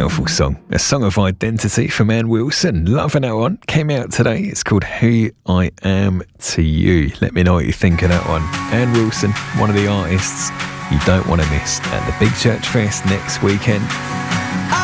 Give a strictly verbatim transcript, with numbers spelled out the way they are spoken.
powerful song. A song of identity from Ann Wilson. Loving that one. Came out today. It's called Who I Am to You. Let me know what you think of that one. Ann Wilson, one of the artists you don't want to miss at the Big Church Fest next weekend.